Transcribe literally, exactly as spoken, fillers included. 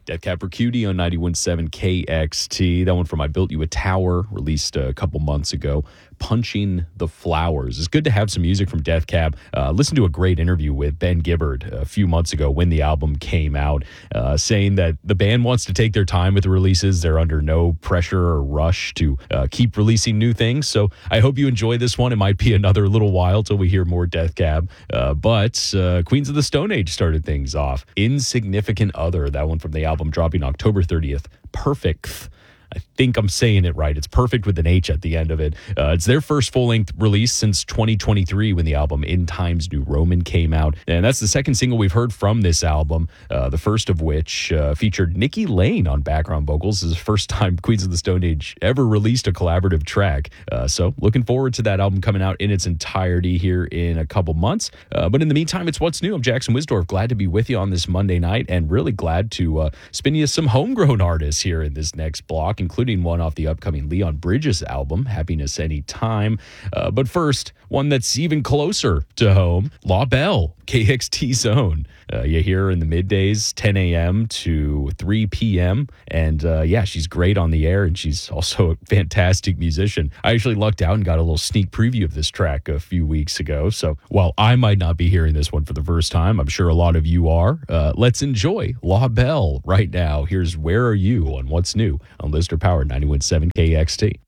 Death Cab for Cutie on ninety-one point seven K X T. That one from I Built You a Tower, released a couple months ago. Punching the Flowers. It's good to have some music from Death Cab. Uh, listen to a great interview with Ben Gibbard a few months ago when the album came out, uh, saying that the band wants to take their time with the releases. They're under no pressure or rush to uh, keep releasing new things. So I hope you enjoy this one. It might be another little while till we hear more Death Cab. Uh, but uh, Queens of the Stone Age started things off. Insignificant Other, that one from the album dropping October thirtieth. Perfect. I think I'm saying it right. It's perfect with an H at the end of it. Uh, it's their first full-length release since twenty twenty-three when the album In Times New Roman came out. And that's the second single we've heard from this album, uh, the first of which uh, featured Nikki Lane on background vocals. This is the first time Queens of the Stone Age ever released a collaborative track. Uh, so looking forward to that album coming out in its entirety here in a couple months. Uh, but in the meantime, it's What's New. I'm Jackson Wisdorf. Glad to be with you on this Monday night and really glad to uh, spin you some homegrown artists here in this next block, including one off the upcoming Leon Bridges album, Happiness Anytime. Uh, but first, one that's even closer to home, La Belle, K X T Zone. Uh, you hear her in the middays, ten a.m. to three p.m. And uh, yeah, she's great on the air, and she's also a fantastic musician. I actually lucked out and got a little sneak preview of this track a few weeks ago. So while I might not be hearing this one for the first time, I'm sure a lot of you are. Uh, let's enjoy La Belle right now. Here's Where Are You on What's New on Lister Power ninety-one point seven K X T.